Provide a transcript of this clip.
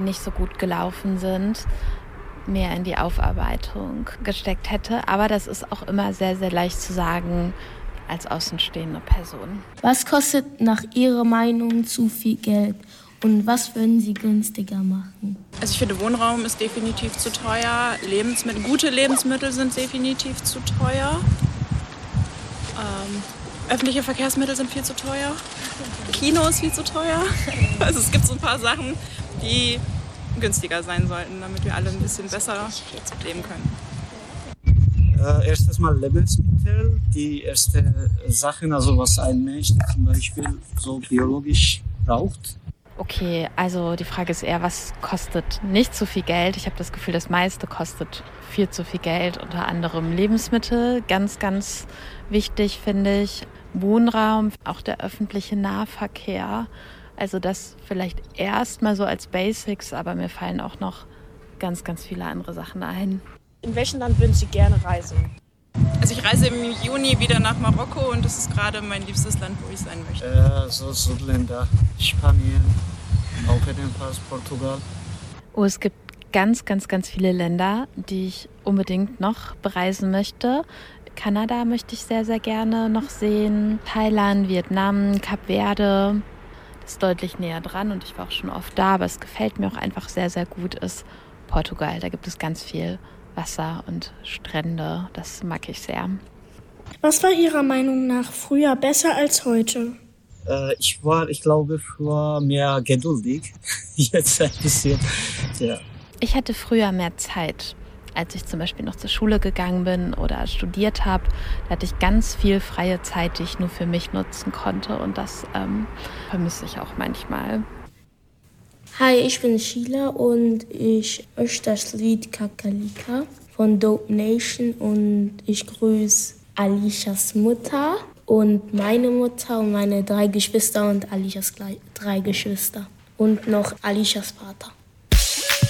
nicht so gut gelaufen sind, mehr in die Aufarbeitung gesteckt hätte. Aber das ist auch immer sehr, sehr leicht zu sagen als außenstehende Person. Was kostet nach Ihrer Meinung zu viel Geld und was würden Sie günstiger machen? Also ich finde, Wohnraum ist definitiv zu teuer. Gute Lebensmittel sind definitiv zu teuer. Öffentliche Verkehrsmittel sind viel zu teuer. Kino ist viel zu teuer. Also es gibt so ein paar Sachen, die günstiger sein sollten, damit wir alle ein bisschen besser leben können. Erstes Mal Lebensmittel, die erste Sachen, also was ein Mensch zum Beispiel so biologisch braucht. Okay, also die Frage ist eher, was kostet nicht so viel Geld? Ich habe das Gefühl, das meiste kostet viel zu viel Geld, unter anderem Lebensmittel. Ganz, ganz wichtig finde ich Wohnraum, auch der öffentliche Nahverkehr. Also das vielleicht erstmal so als Basics, aber mir fallen auch noch ganz, ganz viele andere Sachen ein. In welchem Land würden Sie gerne reisen? Also ich reise im Juni wieder nach Marokko und das ist gerade mein liebstes Land, wo ich sein möchte. So Südländer, Spanien, auch ebenfalls Portugal. Oh, es gibt ganz, ganz, ganz viele Länder, die ich unbedingt noch bereisen möchte. Kanada möchte ich sehr, sehr gerne noch sehen. Thailand, Vietnam, Kap Verde. Das ist deutlich näher dran und ich war auch schon oft da, aber es gefällt mir auch einfach sehr, sehr gut, ist Portugal. Da gibt es ganz viel Wasser und Strände. Das mag ich sehr. Was war Ihrer Meinung nach früher besser als heute? Ich glaube, früher mehr geduldig. Jetzt ein bisschen, ja. Ich hatte früher mehr Zeit. Als ich zum Beispiel noch zur Schule gegangen bin oder studiert habe, da hatte ich ganz viel freie Zeit, die ich nur für mich nutzen konnte. Und das vermisse ich auch manchmal. Hi, ich bin Sheila und ich möchte das Lied Kakalika von Dope Nation und ich grüße Alishas Mutter und meine Mutter und meine 3 Geschwister und Alishas 3 Geschwister und noch Alishas Vater.